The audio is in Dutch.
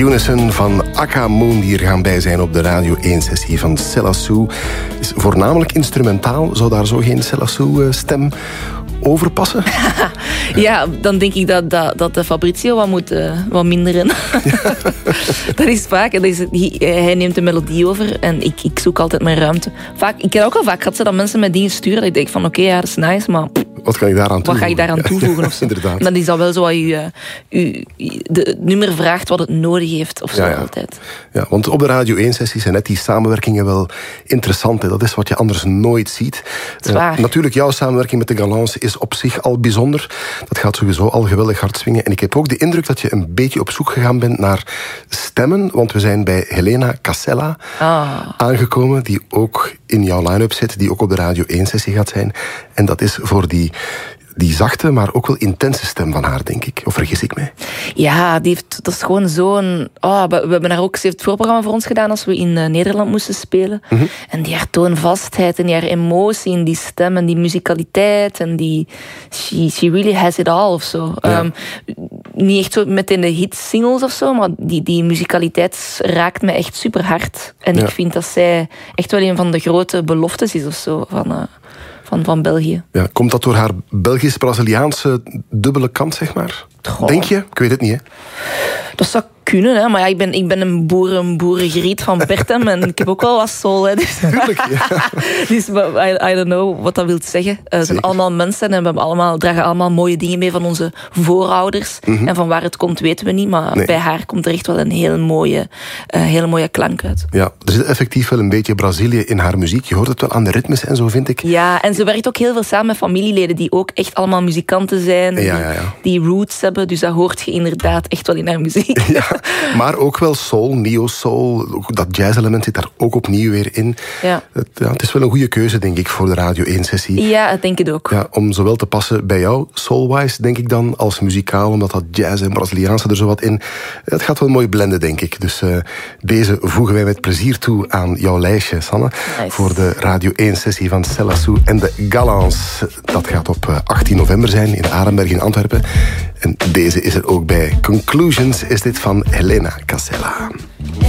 Unison van Aka Moon, die er gaan bij zijn op de Radio 1-sessie van Selassou. Is voornamelijk instrumentaal. Zou daar zo geen Selassou-stem overpassen? Ja, dan denk ik dat de Fabrizio wat moet wat minderen. Ja. Dat is vaak. Hij neemt de melodie over en ik zoek altijd mijn ruimte. Ik heb ook al vaak gehad dat mensen met dingen sturen dat ik denk van oké, ja, dat is nice, maar wat kan ik daaraan toevoegen? Wat ga ik daaraan toevoegen? Of zo. Inderdaad. En dan is dat wel zo dat het nummer vraagt wat het nodig heeft. Of zo altijd. Ja, want op de Radio 1-sessies zijn net die samenwerkingen wel interessant. Hè. Dat is wat je anders nooit ziet. Natuurlijk, jouw samenwerking met de Galants is op zich al bijzonder. Dat gaat sowieso al geweldig hard swingen. En ik heb ook de indruk dat je een beetje op zoek gegaan bent naar stemmen. Want we zijn bij Helena Casella aangekomen, die ook in jouw line-up zit, die ook op de Radio 1-sessie gaat zijn. En dat is voor die zachte, maar ook wel intense stem van haar, denk ik. Of vergis ik mij? Ja, dat is gewoon zo'n... we hebben haar ook... Ze heeft het voorprogramma voor ons gedaan als we in Nederland moesten spelen. Mm-hmm. En die haar toonvastheid en die haar emotie en die stem en die musicaliteit en die... She really has it all, of zo. Ja. Niet echt zo meteen de hitsingles of zo, maar die musicaliteit raakt me echt super hard. En ik vind dat zij echt wel een van de grote beloftes is of zo van België. Ja, komt dat door haar Belgisch-Braziliaanse dubbele kant, zeg maar? Goh. Denk je? Ik weet het niet, hè? Dat zou kunnen, hè? Maar ja, ik ben een boerengeriet van Bertem en ik heb ook wel wat soul. Hè? Dus, tuurlijk, ja. Dus I don't know wat dat wil zeggen. Het zijn allemaal mensen en we dragen allemaal mooie dingen mee van onze voorouders. Mm-hmm. En van waar het komt weten we niet, maar bij haar komt er echt wel een hele mooie klank uit. Ja, er zit effectief wel een beetje Brazilië in haar muziek. Je hoort het wel aan de ritmes en zo, vind ik. Ja, en ze werkt ook heel veel samen met familieleden die ook echt allemaal muzikanten zijn. Die roots hebben, dus dat hoort je inderdaad echt wel in haar muziek. Ja, maar ook wel soul, neo-soul. Dat jazz-element zit daar ook opnieuw weer in. Ja. Het is wel een goede keuze, denk ik, voor de Radio 1-sessie. Ja, ik denk het ook. Ja, om zowel te passen bij jou, soul-wise, denk ik dan, als muzikaal, omdat dat jazz en Braziliaanse er zo wat in. Het gaat wel mooi blenden, denk ik. Dus deze voegen wij met plezier toe aan jouw lijstje, Sanne. Nice. Voor de Radio 1-sessie van Selassou en de Galants. Dat gaat op 18 november zijn in Arenberg in Antwerpen. En deze is er ook bij. Conclusions is dit van Helena Casella.